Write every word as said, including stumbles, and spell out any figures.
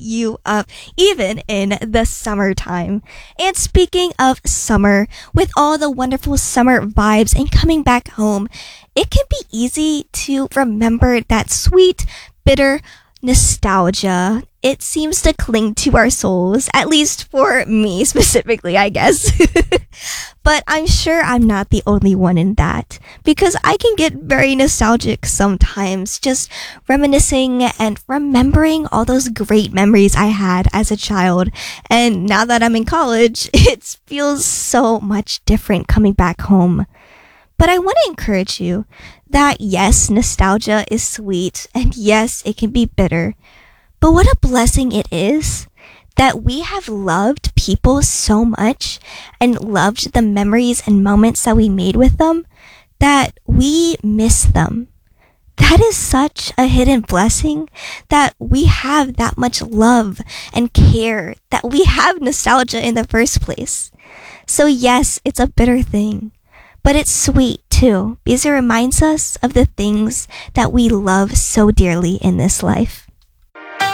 you up even in the summertime. And speaking of summer, with all the wonderful summer vibes and coming back home, it can be easy to remember that sweet, bitter nostalgia. It seems to cling to our souls, at least for me specifically, I guess. But I'm sure I'm not the only one in that, because I can get very nostalgic sometimes, just reminiscing and remembering all those great memories I had as a child. And now that I'm in college, it feels so much different coming back home. But I want to encourage you that yes, nostalgia is sweet, and yes, it can be bitter. But what a blessing it is that we have loved people so much and loved the memories and moments that we made with them that we miss them. That is such a hidden blessing, that we have that much love and care, that we have nostalgia in the first place. So yes, it's a bitter thing, but it's sweet too, because it reminds us of the things that we love so dearly in this life.